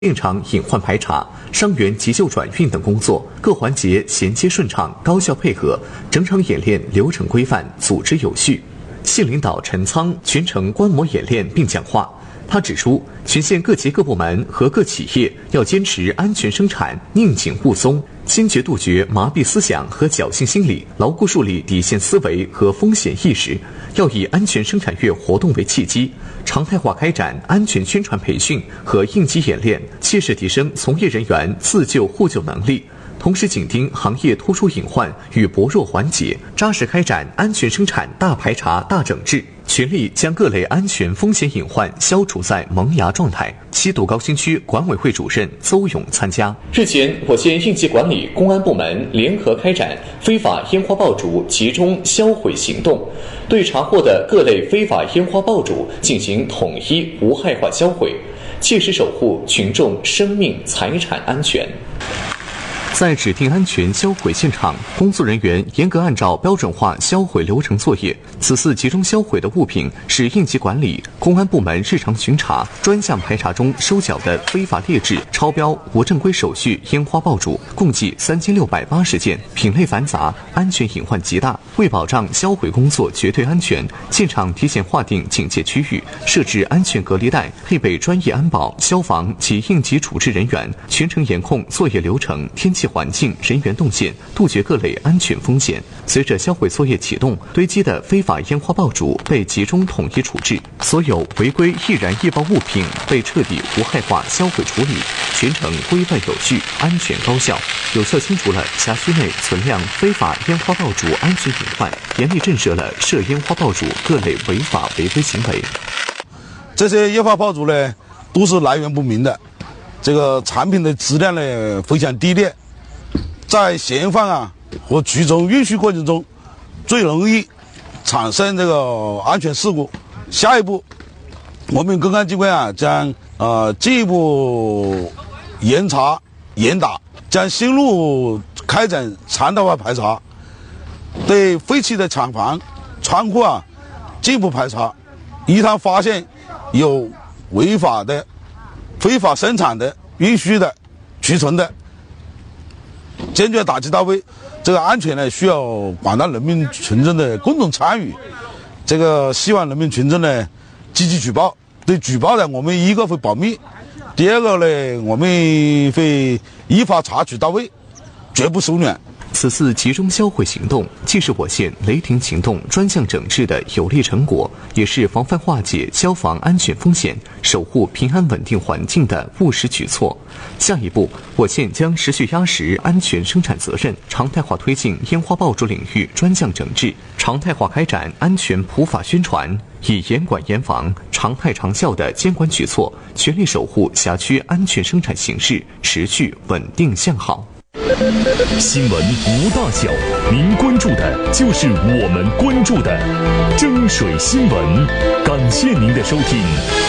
现场隐患排查、伤员急救转运等工作各环节衔接顺畅、高效配合，整场演练流程规范、组织有序。县领导陈仓全程观摩演练并讲话。他指出，全县各级各部门和各企业要坚持安全生产，宁紧勿松，坚决杜绝麻痹思想和侥幸心理，牢固树立底线思维和风险意识。要以安全生产月活动为契机，常态化开展安全宣传培训和应急演练，切实提升从业人员自救互救能力。同时紧盯行业突出隐患与薄弱环节，扎实开展安全生产大排查、大整治，全力将各类安全风险隐患消除在萌芽状态。西堵高新区管委会主任邹勇参加。 日前，我县应急管理、公安部门联合开展非法烟花爆竹集中销毁行动，对查获的各类非法烟花爆竹进行统一无害化销毁，切实守护群众生命财产安全。 在指定安全销毁现场，工作人员严格按照标准化销毁流程作业。此次集中销毁的物品是应急管理、公安部门日常巡查、专项排查中收缴的非法劣质、超标、无正规手续烟花爆竹，共计3680件，品类繁杂，安全隐患极大。为保障销毁工作绝对安全，现场提前划定警戒区域，设置安全隔离带，配备专业安保、消防及应急处置人员，全程严控作业流程、天气环境、人员动线，杜绝各类安全风险。随着销毁作业启动，堆积的非法烟花爆竹被集中统一处置，所有违规易燃易爆物品被彻底无害化销毁处理，全程规范有序、安全高效，有效清除了辖区内存量非法烟花爆竹安全隐患，严厉震慑了涉烟花爆竹各类违法违规行为。 这些烟花爆竹呢，都是来源不明的，这个产品的质量呢非常低劣。在嫌犯和集中运输过程中，最容易产生这个安全事故。下一步，我们公安机关将进一步严查严打，将深入开展常态化排查，对废弃的厂房、仓库进一步排查，一旦发现有违法的、非法生产的、运输的、储存的，坚决打击到位。这个安全呢，需要广大人民群众的共同参与。这个希望人民群众呢积极举报，对举报呢，我们一个会保密，第二个呢，我们会依法查处到位，绝不手软。 此次集中销毁行动，既是我县雷霆行动专项整治的有力成果，也是防范化解消防安全风险、守护平安稳定环境的务实举措。下一步，我县将持续压实安全生产责任，常态化推进烟花爆竹领域专项整治，常态化开展安全普法宣传，以严管严防、常态长效的监管举措，全力守护辖区安全生产形势持续稳定向好。 新闻无大小，您关注的就是我们关注的蒸水新闻。感谢您的收听。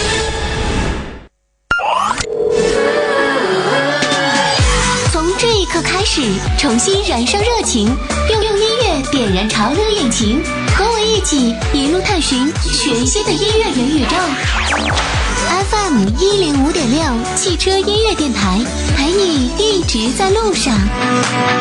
从这一刻开始，重新燃烧热情，用音乐点燃潮流引擎，和我一起一路探寻全新的音乐元宇宙。FM 105.6汽车音乐电台，陪你一直在路上。